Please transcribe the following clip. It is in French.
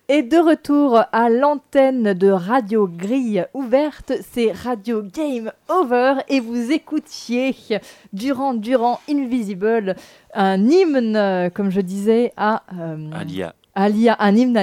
Et de retour à l'antenne de Radio Grille Ouverte, c'est Radio Game Over et vous écoutiez Duran Duran Invisible, un hymne, comme je disais, à Alia. Un hymne